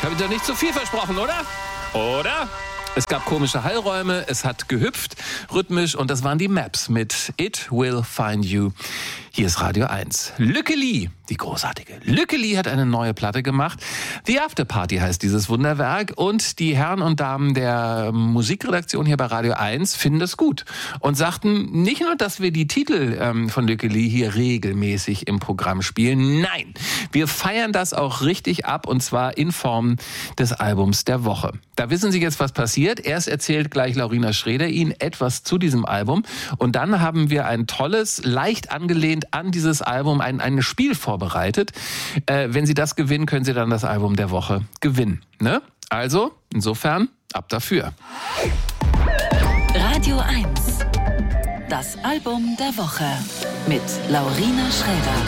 Habe ich doch nicht zu viel versprochen, oder? Oder? Es gab komische Hallräume, es hat gehüpft, rhythmisch, und das waren die Maps mit It Will Find You. Hier ist Radio 1. Lücke Lee, die großartige Lücke Lee, hat eine neue Platte gemacht. The After Party heißt dieses Wunderwerk, und die Herren und Damen der Musikredaktion hier bei Radio 1 finden das gut und sagten nicht nur, dass wir die Titel von Lücke Lee hier regelmäßig im Programm spielen, nein, wir feiern das auch richtig ab, und zwar in Form des Albums der Woche. Da wissen Sie jetzt, was passiert. Erst erzählt gleich Laurina Schreder Ihnen etwas zu diesem Album, und dann haben wir ein tolles, leicht angelehnt an dieses Album ein Spiel vorbereitet. Wenn Sie das gewinnen, können Sie dann das Album der Woche gewinnen. Ne? Also, insofern, ab dafür. Radio 1. Das Album der Woche mit Laurina Schreder.